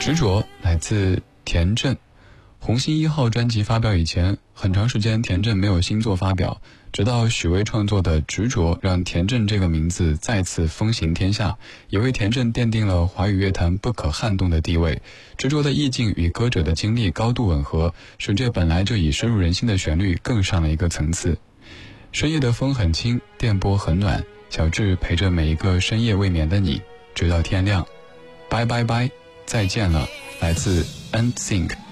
执着来自田震。红星1号专辑发表以前，很长时间田震没有新作发表，直到许巍创作的《执着》让田震这个名字再次风行天下，也为田震奠定了华语乐坛不可撼动的地位。执着的意境与歌者的经历高度吻合，使这本来就已深入人心的旋律更上了一个层次。深夜的风很轻，电波很暖，小智陪着每一个深夜未眠的你，直到天亮。拜拜拜，再见了，来自 NSYNC。